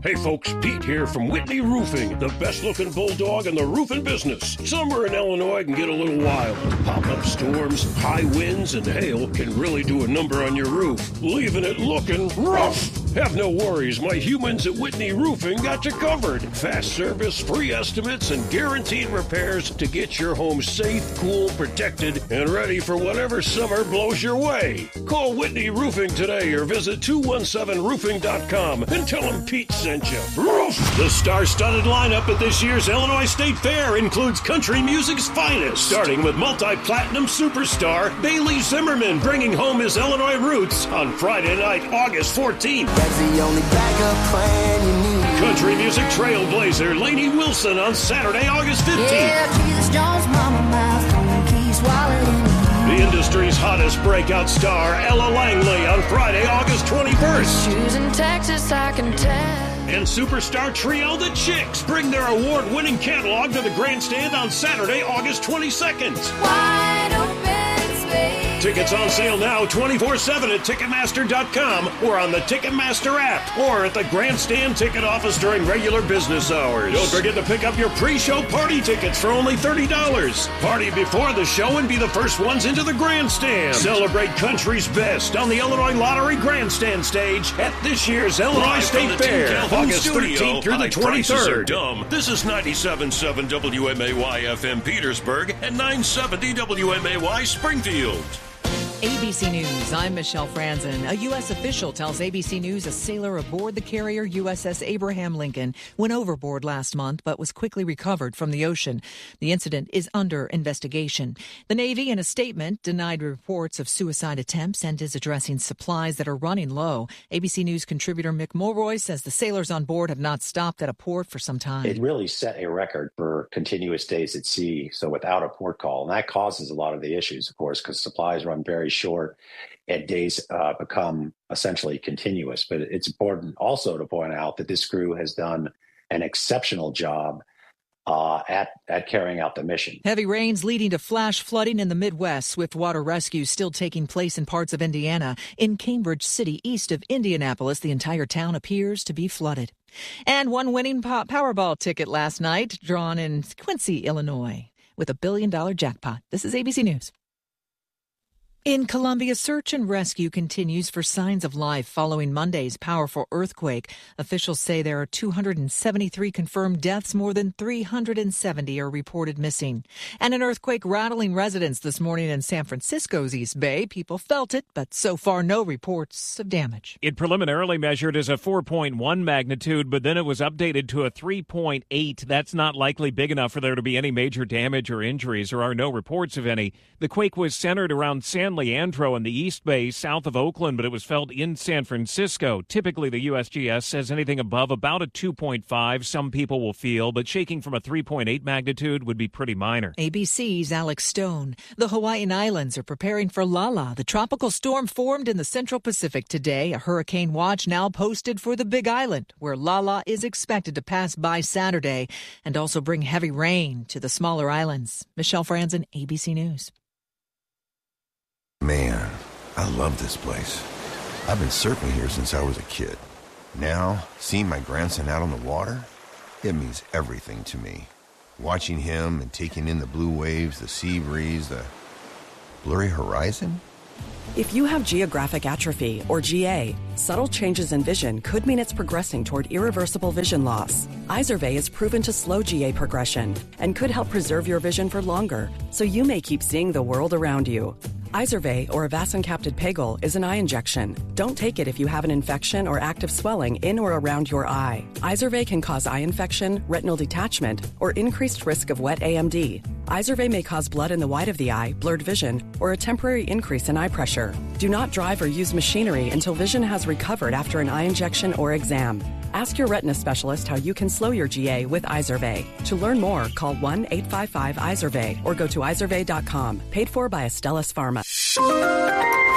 Hey folks, Pete here from Whitney Roofing, the best looking bulldog in the roofing business. Summer in Illinois can get a little wild. Pop-up storms, high winds, and hail can really do a number on your roof, leaving it looking rough. Have no worries, my humans at Whitney Roofing got you covered. Fast service, free estimates, and guaranteed repairs to get your home safe, cool, protected, and ready for whatever summer blows your way. Call Whitney Roofing today or visit 217roofing.com and tell them Pete sent you. Roof! The star-studded lineup at this year's Illinois State Fair includes country music's finest, starting with multi-platinum superstar Bailey Zimmerman bringing home his Illinois roots on Friday night, August 14th. That's the only backup plan you need. Country music trailblazer Lainey Wilson on Saturday, August 15th. Yeah, Jesus Jones, Mama Mouth, on keys, wallet, The industry's hottest breakout star, Ella Langley, on Friday, August 21st. shoes in Texas, I can tell. And superstar trio The Chicks bring their award-winning catalog to the grandstand on Saturday, August 22nd. Wide open space. Tickets on sale now 24/7 at Ticketmaster.com or on the Ticketmaster app or at the grandstand ticket office during regular business hours. Don't forget to pick up your pre-show party tickets for only $30. Party before the show and be the first ones into the grandstand. Celebrate country's best on the Illinois Lottery grandstand stage at this year's Illinois State Fair, August 13th through the 23rd. This is 97.7 WMAY FM Petersburg and 970 WMAY Springfield. ABC News, I'm Michelle Franzen. A U.S. official tells ABC News a sailor aboard the carrier USS Abraham Lincoln went overboard last month but was quickly recovered from the ocean. The incident is under investigation. The Navy, in a statement, denied reports of suicide attempts and is addressing supplies that are running low. ABC News contributor Mick Mulroy says the sailors on board have not stopped at a port for some time. It really set a record for continuous days at sea, so without a port call. And that causes a lot of the issues, of course, because supplies run very short and days become essentially continuous. But it's important also to point out that this crew has done an exceptional job at carrying out the mission. Heavy rains leading to flash flooding in the Midwest. Swift water rescue still taking place in parts of Indiana. In Cambridge City, east of Indianapolis, the entire town appears to be flooded. And one winning Powerball ticket last night, drawn in Quincy, Illinois, with $1 billion jackpot. This is ABC News. In Colombia, search and rescue continues for signs of life following Monday's powerful earthquake. Officials say there are 273 confirmed deaths, more than 370 are reported missing. And an earthquake rattling residents this morning in San Francisco's East Bay. People felt it, but so far no reports of damage. It preliminarily measured as a 4.1 magnitude, but then it was updated to a 3.8. That's not likely big enough for there to be any major damage or injuries. There are no reports of any. The quake was centered around San Leandro in the East Bay, south of Oakland, but it was felt in San Francisco. Typically, the USGS says anything above about a 2.5 some people will feel, but shaking from a 3.8 magnitude would be pretty minor. ABC's Alex Stone. The Hawaiian Islands are preparing for Lala. The tropical storm formed in the Central Pacific today. A hurricane watch now posted for the Big Island, where Lala is expected to pass by Saturday and also bring heavy rain to the smaller islands. Michelle Franzen, ABC News. Man, I love this place. I've been surfing here since I was a kid. Now, seeing my grandson out on the water, it means everything to me. Watching him and taking in the blue waves, the sea breeze, the blurry horizon. If you have geographic atrophy, or GA, subtle changes in vision could mean it's progressing toward irreversible vision loss. Izervay is proven to slow GA progression and could help preserve your vision for longer, so you may keep seeing the world around you. Izervay, or avacincaptad pegol, is an eye injection. Don't take it if you have an infection or active swelling in or around your eye. Izervay can cause eye infection, retinal detachment, or increased risk of wet AMD. Izervay may cause blood in the white of the eye, blurred vision, or a temporary increase in eye pressure. Do not drive or use machinery until vision has recovered after an eye injection or exam. Ask your retina specialist how you can slow your GA with Izervay. To learn more, call 1-855-IZERVAY or go to izervay.com. Paid for by Astellas Pharma.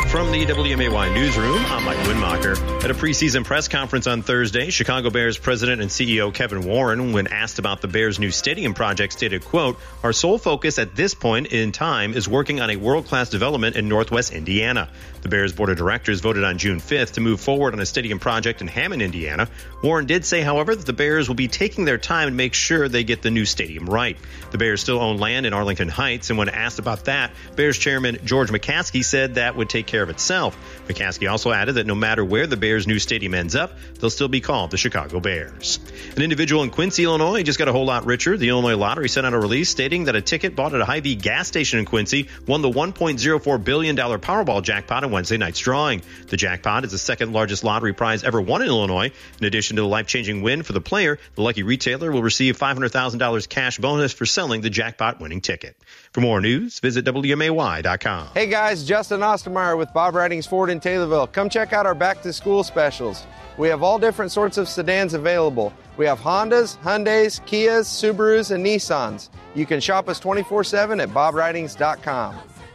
From the WMAY newsroom, I'm Mike Winmacher. At a preseason press conference on Thursday, Chicago Bears president and CEO Kevin Warren, when asked about the Bears' new stadium project, stated, quote, "Our sole focus at this point in time is working on a world-class development in Northwest Indiana." The Bears board of directors voted on June 5th to move forward on a stadium project in Hammond, Indiana. Warren did say, however, that the Bears will be taking their time and make sure they get the new stadium right. The Bears still own land in Arlington Heights, and when asked about that, Bears chairman George McCaskey said that would take care of itself. McCaskey also added that no matter where the Bears' new stadium ends up, they'll still be called the Chicago Bears. An individual in Quincy, Illinois just got a whole lot richer. The Illinois Lottery sent out a release stating that a ticket bought at a Hy-Vee gas station in Quincy won the $1.04 billion Powerball jackpot in Wednesday night's drawing. The jackpot is the second largest lottery prize ever won in Illinois. In addition to the life-changing win for the player, the lucky retailer will receive $500,000 cash bonus for selling the jackpot-winning ticket. For more news, visit WMAY.com. Hey guys, Justin Ostermeyer with Bob Ridings Ford in Taylorville. Come check out our back-to-school specials. We have all different sorts of sedans available. We have Hondas, Hyundais, Kias, Subarus, and Nissans. You can shop us 24/7 at BobRidings.com.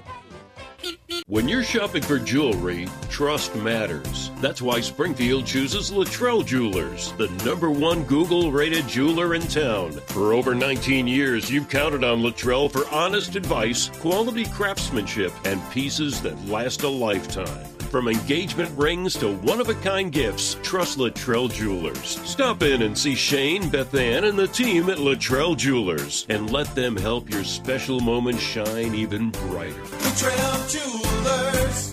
When you're shopping for jewelry, trust matters. That's why Springfield chooses Luttrell Jewelers, the #1 Google-rated jeweler in town. For over 19 years, you've counted on Luttrell for honest advice, quality craftsmanship, and pieces that last a lifetime. From engagement rings to one-of-a-kind gifts, trust Luttrell Jewelers. Stop in and see Shane, Beth Ann, and the team at Luttrell Jewelers, and let them help your special moments shine even brighter. Luttrell Jewelers.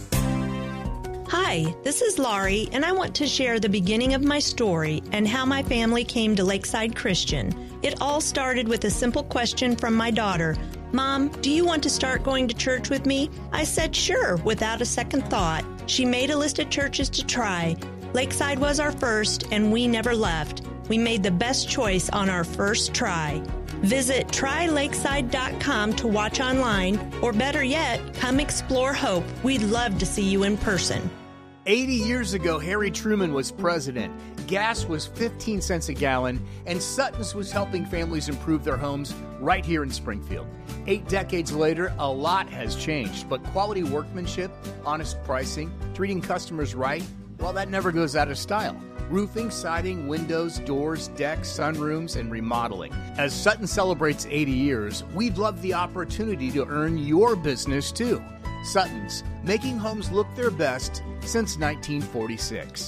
Hi, this is Laurie, and I want to share the beginning of my story and how my family came to Lakeside Christian. It all started with a simple question from my daughter. Mom, do you want to start going to church with me? I said sure, without a second thought. She made a list of churches to try. Lakeside was our first, and we never left. We made the best choice on our first try. Visit trylakeside.com to watch online, or better yet, come explore Hope. We'd love to see you in person. 80 years ago, Harry Truman was president. Gas was 15 cents a gallon, and Sutton's was helping families improve their homes right here in Springfield. 8 decades later, a lot has changed, but quality workmanship, honest pricing, treating customers right, well, that never goes out of style. Roofing, siding, windows, doors, decks, sunrooms, and remodeling. As Sutton celebrates 80 years, we'd love the opportunity to earn your business too. Sutton's, making homes look their best since 1946.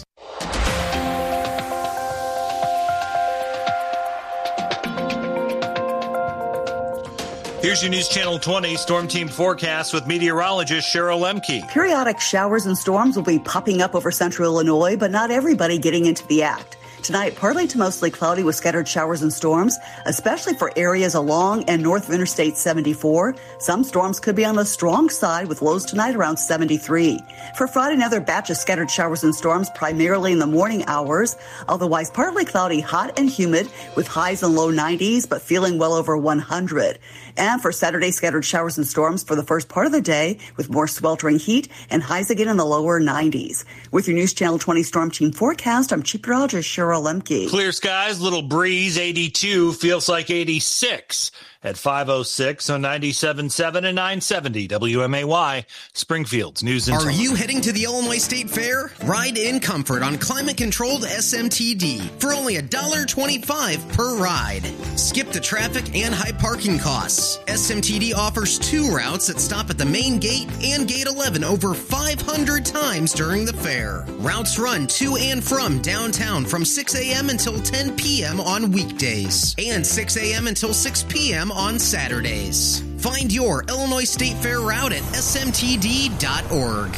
Here's your News Channel 20 Storm Team forecast with meteorologist Cheryl Lemke. Periodic showers and storms will be popping up over central Illinois, but not everybody getting into the act. Tonight, partly to mostly cloudy with scattered showers and storms, especially for areas along and north of Interstate 74. Some storms could be on the strong side with lows tonight around 73. For Friday, another batch of scattered showers and storms primarily in the morning hours. Otherwise, partly cloudy, hot and humid with highs in low 90s, but feeling well over 100. And for Saturday, scattered showers and storms for the first part of the day with more sweltering heat and highs again in the lower 90s. With your News Channel 20 Storm Team forecast, I'm Chief Meteorologist Cheryl Lemke. Clear skies, little breeze, 82, feels like 86 at 5:06 on 97.7 and 970 WMAY, Springfield's News and Are Television. you heading to the Illinois State Fair? Ride in comfort on climate-controlled SMTD for only $1.25 per ride. Skip the traffic and high parking costs. SMTD offers 2 routes that stop at the main gate and Gate 11 over 500 times during the fair. Routes run to and from downtown from 6 a.m. until 10 p.m. on weekdays and 6 a.m. until 6 p.m. on Saturdays. Find your Illinois State Fair route at smtd.org.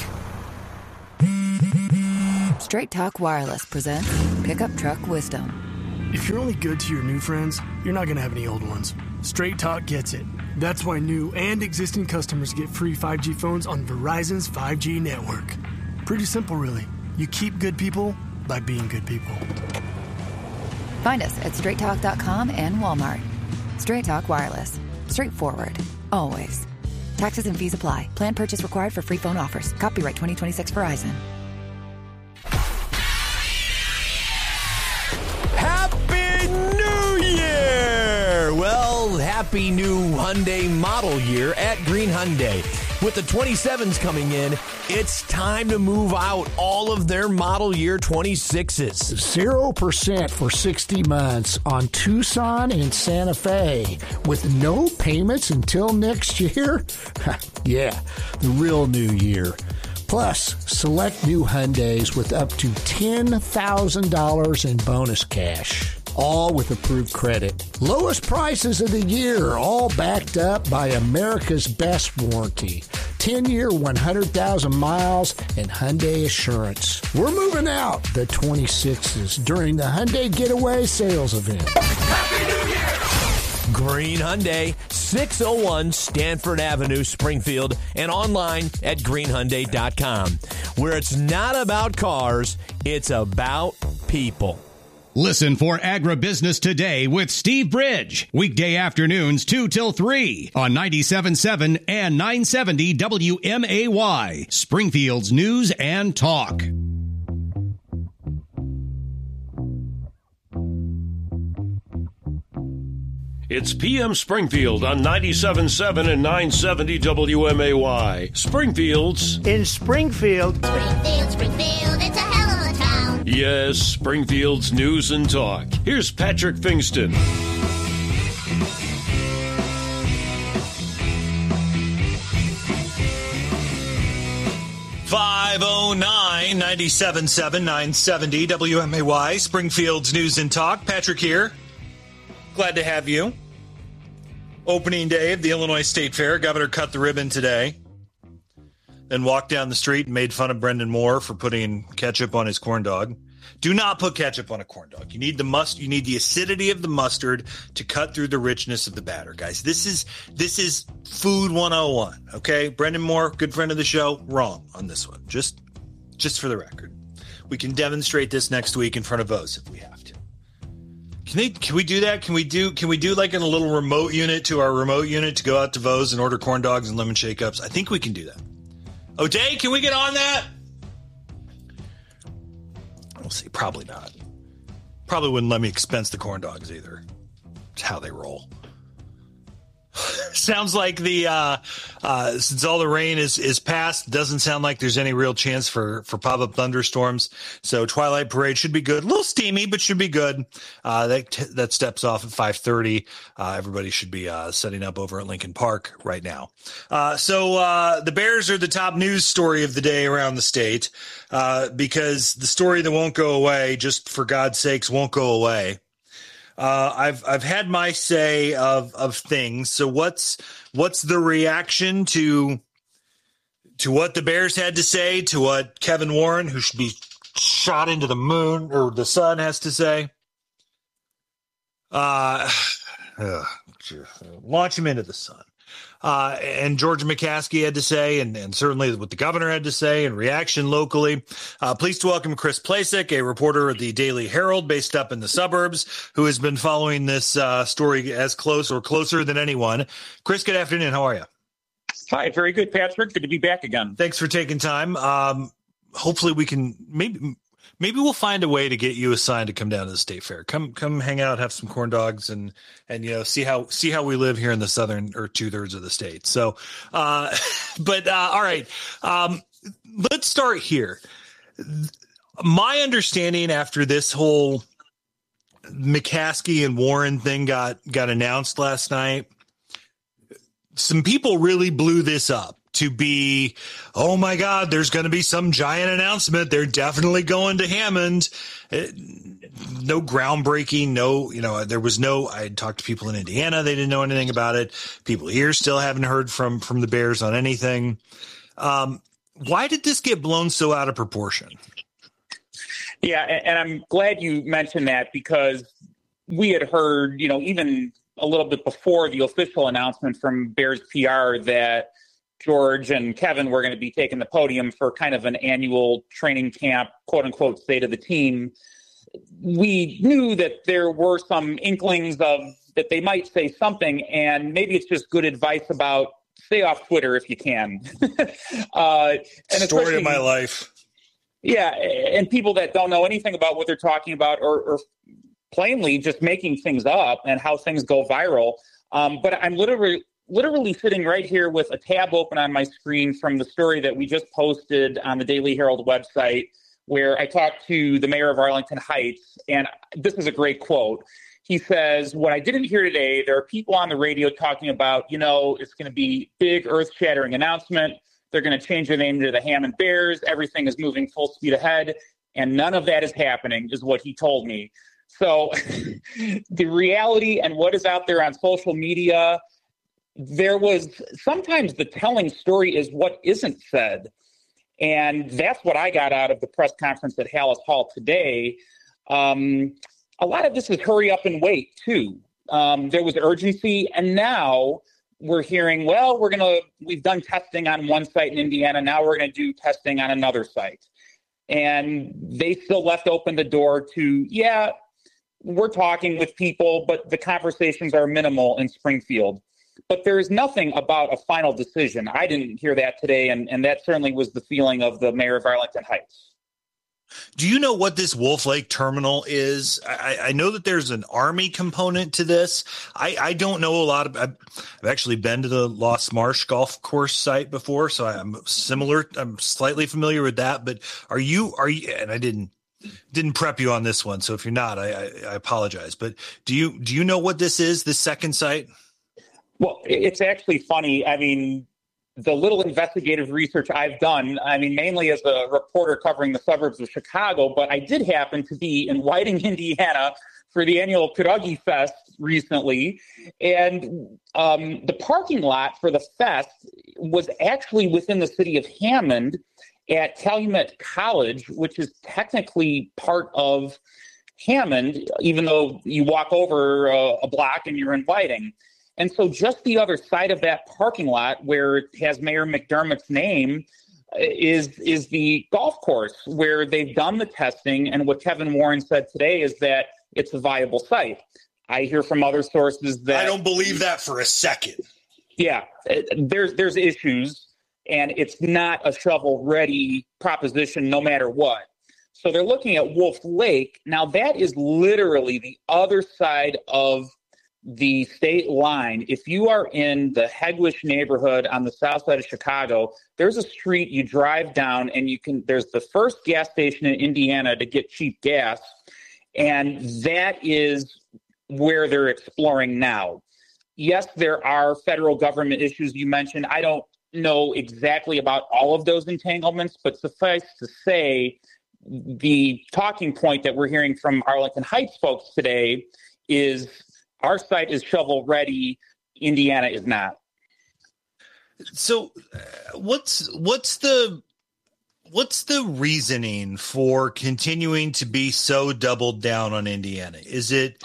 Straight Talk Wireless presents Pickup Truck Wisdom. If you're only good to your new friends, you're not going to have any old ones. Straight Talk gets it. That's why new and existing customers get free 5G phones on Verizon's 5G network. Pretty simple, really. You keep good people by being good people. Find us at straighttalk.com and Walmart. Straight Talk Wireless. Straightforward. Always. Taxes and fees apply. Plan purchase required for free phone offers. Copyright 2026 Verizon. Happy New Year! Well, happy new Hyundai model year at Green Hyundai. With the 27s coming in, it's time to move out all of their model year 26s. 0% for 60 months on Tucson and Santa Fe with no payments until next year? Yeah, the real new year. Plus, select new Hyundais with up to $10,000 in bonus cash. All with approved credit. Lowest prices of the year, all backed up by America's best warranty. 10-year, 100,000 miles, and Hyundai Assurance. We're moving out the 26s during the Hyundai Getaway Sales Event. Happy New Year! Green Hyundai, 601 Stanford Avenue, Springfield, and online at greenhyundai.com, where it's not about cars, it's about people. Listen for Agribusiness Today with Steve Bridge. Weekday afternoons 2 till 3 on 97.7 and 970 WMAY. Springfield's News and Talk. It's PM Springfield on 97.7 and 970 WMAY. Springfield's... In Springfield. Springfield, it's a hell of a town. Yes, Springfield's News and Talk. Here's Patrick Fingston. 509 97.7 970 WMAY. Springfield's News and Talk. Patrick here. Glad to have you. Opening day of the Illinois State Fair. Governor cut the ribbon today. Then walked down the street and made fun of Brendan Moore for putting ketchup on his corn dog. Do not put ketchup on a corn dog. You need the acidity of the mustard to cut through the richness of the batter, guys. This is food 101, okay? Brendan Moore, good friend of the show, wrong on this one. Just for the record. We can demonstrate this next week in front of Vos if we have to. Can we do that? Can we do like in a little remote unit to our remote unit to go out to Vos and order corn dogs and lemon shake-ups? I think we can do that. O'Day, can we get on that? We'll see. Probably not. Probably wouldn't let me expense the corn dogs either. It's how they roll. Sounds like since all the rain is past, doesn't sound like there's any real chance for pop-up thunderstorms. So Twilight Parade should be good. A little steamy, but should be good. That steps off at 5:30. Everybody should be setting up over at Lincoln Park right now. So the Bears are the top news story of the day around the state because the story that won't go away, just for God's sakes, won't go away. I've had my say of things. So what's the reaction to what the Bears had to say, to what Kevin Warren, who should be shot into the moon or the sun, has to say? Launch him into the sun. And George McCaskey had to say, and certainly what the governor had to say in reaction locally. Pleased to welcome Chris Plasek, a reporter at the Daily Herald based up in the suburbs, who has been following this story as close or closer than anyone. Chris, good afternoon. How are you? Hi, very good, Patrick. Good to be back again. Thanks for taking time. Hopefully we can maybe we'll find a way to get you assigned to come down to the state fair. Come hang out, have some corn dogs, and see how we live here in the southern or 2/3 of the state. So, all right, let's start here. My understanding after this whole McCaskey and Warren thing got announced last night, some people really blew this up to be, oh my God, there's going to be some giant announcement. They're definitely going to Hammond. No groundbreaking. There was I had talked to people in Indiana. They didn't know anything about it. People here still haven't heard from the Bears on anything. Why did this get blown so out of proportion? Yeah. And I'm glad you mentioned that because we had heard, even a little bit before the official announcement from Bears PR that George and Kevin were going to be taking the podium for kind of an annual training camp, quote unquote, state of the team. We knew that there were some inklings of that they might say something, and maybe it's just good advice about stay off Twitter if you can. And story of my life. Yeah. And people that don't know anything about what they're talking about or plainly just making things up and how things go viral. But I'm literally literally sitting right here with a tab open on my screen from the story that we just posted on the Daily Herald website, where I talked to the mayor of Arlington Heights, and this is a great quote. He says, "What I didn't hear today, there are people on the radio talking about, it's going to be big earth-shattering announcement. They're going to change their name to the Hammond Bears. Everything is moving full speed ahead. And none of that is happening," is what he told me. So the reality and what is out there on social media, sometimes the telling story is what isn't said. And that's what I got out of the press conference at Halas Hall today. A lot of this is hurry up and wait, too. There was urgency, and now we're hearing, we've done testing on one site in Indiana, now we're going to do testing on another site. And they still left open the door to, we're talking with people, but the conversations are minimal in Springfield. But there is nothing about a final decision. I didn't hear that today, and that certainly was the feeling of the mayor of Arlington Heights. Do you know what this Wolf Lake terminal is? I know that there's an Army component to this. I don't know a lot. I've actually been to the Lost Marsh golf course site before, so I'm slightly familiar with that. But are you? And I didn't prep you on this one, so if you're not, I apologize. But do you know what this is? This second site? Well, it's actually funny. I mean, the little investigative research I've done, mainly as a reporter covering the suburbs of Chicago, but I did happen to be in Whiting, Indiana for the annual Pierogi Fest recently. And the parking lot for the fest was actually within the city of Hammond at Calumet College, which is technically part of Hammond, even though you walk over a block and you're in Whiting. And so just the other side of that parking lot where it has Mayor McDermott's name is the golf course where they've done the testing. And what Kevin Warren said today is that it's a viable site. I hear from other sources that... I don't believe that for a second. Yeah, there's issues, and it's not a shovel-ready proposition no matter what. So they're looking at Wolf Lake. Now, that is literally the other side of the state line. If you are in the Hegewisch neighborhood on the south side of Chicago, there's a street you drive down and there's the first gas station in Indiana to get cheap gas. And that is where they're exploring now. Yes, there are federal government issues you mentioned. I don't know exactly about all of those entanglements, but suffice to say, the talking point that we're hearing from Arlington Heights folks today is our site is shovel ready. Indiana is not. So what's the reasoning for continuing to be so doubled down on Indiana? Is it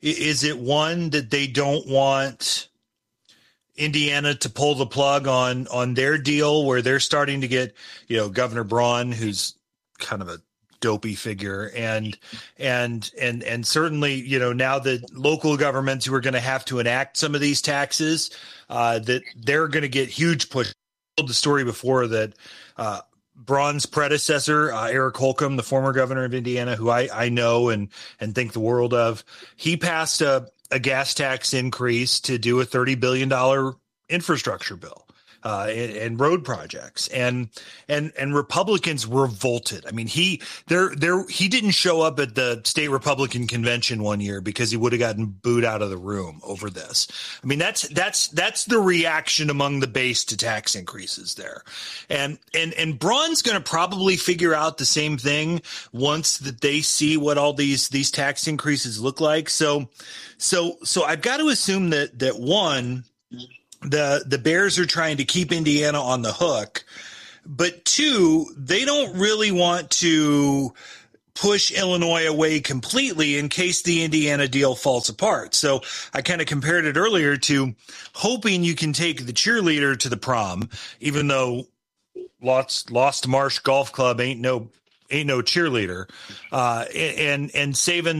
one that they don't want Indiana to pull the plug on their deal where they're starting to get, Governor Braun, who's kind of a dopey figure, and certainly, now that local governments who are going to have to enact some of these taxes, that they're going to get huge push. I told the story before that Braun's predecessor, Eric Holcomb, the former governor of Indiana, who I know and think the world of, he passed a gas tax increase to do a $30 billion infrastructure bill. And road projects, and Republicans revolted. I mean, he didn't show up at the state Republican convention one year because he would have gotten booed out of the room over this. I mean, that's the reaction among the base to tax increases there, and Braun's going to probably figure out the same thing once that they see what all these tax increases look like. So I've got to assume that one, the Bears are trying to keep Indiana on the hook, but two, they don't really want to push Illinois away completely in case the Indiana deal falls apart. So I kind of compared it earlier to hoping you can take the cheerleader to the prom, even though Lost Marsh Golf Club ain't no cheerleader, and saving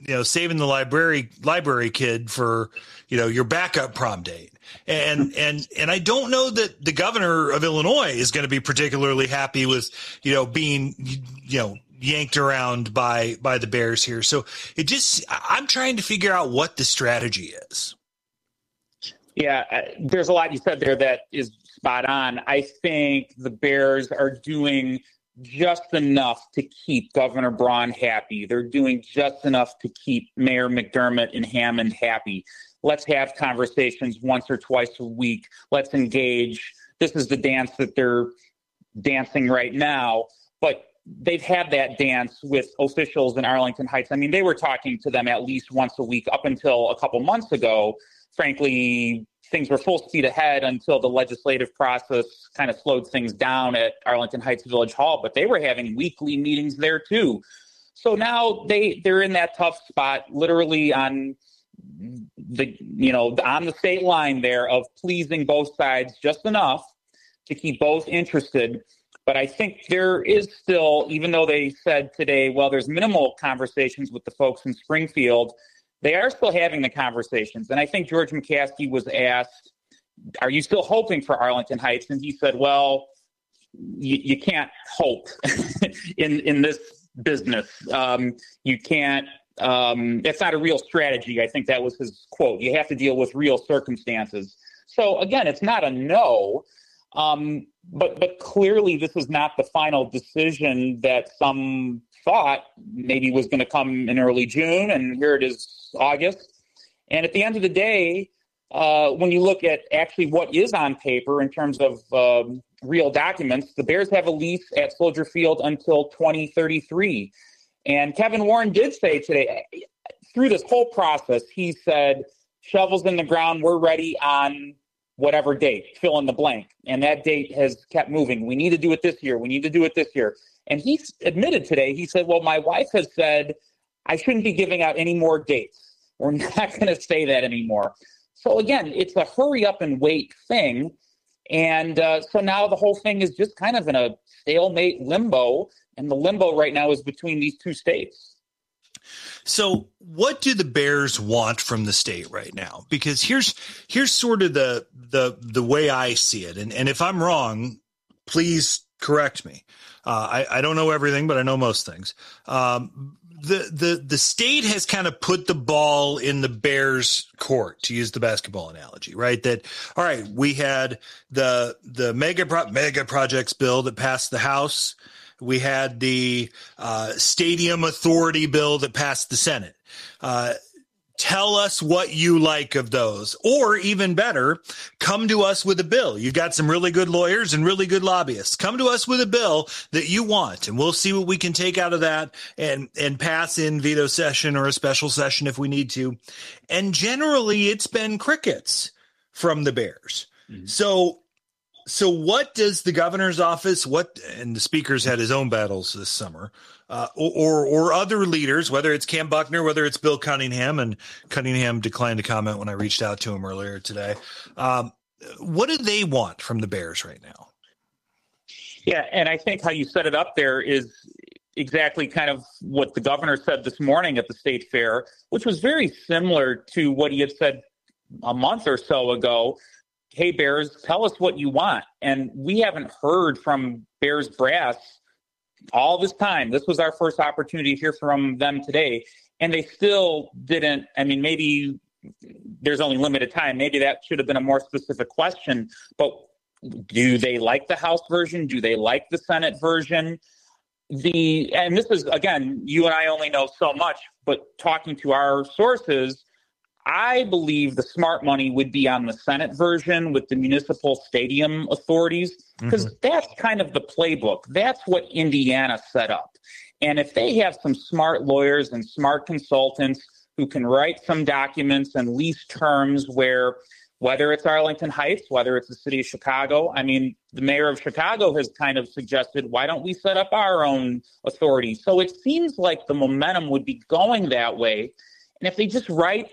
the library kid for, your backup prom date. And I don't know that the governor of Illinois is going to be particularly happy with, being, yanked around by the Bears here. So I'm trying to figure out what the strategy is. Yeah, there's a lot you said there that is spot on. I think the Bears are doing just enough to keep Governor Braun happy. They're doing just enough to keep Mayor McDermott and Hammond happy. Let's have conversations once or twice a week. Let's engage. This is the dance that they're dancing right now. But they've had that dance with officials in Arlington Heights. I mean, they were talking to them at least once a week up until a couple months ago. Frankly, things were full speed ahead until the legislative process kind of slowed things down at Arlington Heights Village Hall, but they were having weekly meetings there too. So now they're in that tough spot, literally on the state line there of pleasing both sides just enough to keep both interested. But I think there is still, even though they said today, well, there's minimal conversations with the folks in Springfield, they are still having the conversations. And I think George McCaskey was asked, are you still hoping for Arlington Heights? And he said, well, you can't hope in this business. You can't, it's not a real strategy. I think that was his quote. You have to deal with real circumstances. So again, it's not a no, but clearly this is not the final decision that some thought maybe was going to come in early June, and here it is August. And at the end of the day, when you look at actually what is on paper in terms of real documents, the Bears have a lease at Soldier Field until 2033. And Kevin Warren did say today, through this whole process, he said, shovels in the ground, we're ready on whatever date, fill in the blank. And that date has kept moving. We need to do it this year. We need to do it this year. And he admitted today, he said, well, my wife has said I shouldn't be giving out any more dates. We're not going to say that anymore. So again, it's a hurry up and wait thing. And so now the whole thing is just kind of in a stalemate limbo. And the limbo right now is between these two states. So what do the Bears want from the state right now? Because here's sort of the way I see it. And if I'm wrong, please correct me. I don't know everything, but I know most things. The state has kind of put the ball in the Bears' court, to use the basketball analogy, right? That, all right, we had the mega projects bill that passed the House. We had the stadium authority bill that passed the Senate. Tell us what you like of those, or even better, come to us with a bill. You've got some really good lawyers and really good lobbyists. Come to us with a bill that you want, and we'll see what we can take out of that and pass in veto session or a special session if we need to. And generally, it's been crickets from the Bears. Mm-hmm. So what does the governor's office, and the speaker's had his own battles this summer, or other leaders, whether it's Cam Buckner, whether it's Bill Cunningham, and Cunningham declined to comment when I reached out to him earlier today. What do they want from the Bears right now? Yeah, and I think how you set it up there is exactly kind of what the governor said this morning at the state fair, which was very similar to what he had said a month or so ago. Hey, Bears, tell us what you want. And we haven't heard from Bears brass all this time. This was our first opportunity to hear from them today. And they still didn't. I mean, maybe there's only limited time. Maybe that should have been a more specific question. But do they like the House version? Do they like the Senate version? And this is, again, you and I only know so much, but talking to our sources, I believe the smart money would be on the Senate version with the municipal stadium authorities, because that's kind of the playbook. That's what Indiana set up. And if they have some smart lawyers and smart consultants who can write some documents and lease terms where, whether it's Arlington Heights, whether it's the city of Chicago, I mean, the mayor of Chicago has kind of suggested, why don't we set up our own authority? So it seems like the momentum would be going that way. And if they just write